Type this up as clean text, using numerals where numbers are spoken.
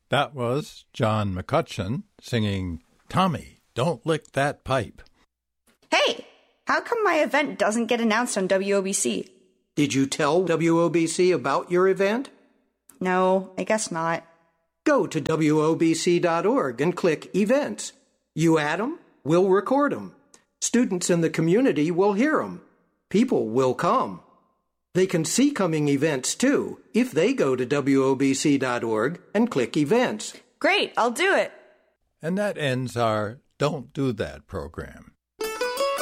That was John McCutcheon singing Tommy, Don't Lick That Pipe. Hey, how come my event doesn't get announced on WOBC? Did you tell WOBC about your event? No, I guess not. Go to WOBC.org and click Events. You add them, we'll record them. Students in the community will hear them. People will come. They can see coming events, too, if they go to WOBC.org and click Events. Great, I'll do it. And that ends our Don't Do That program.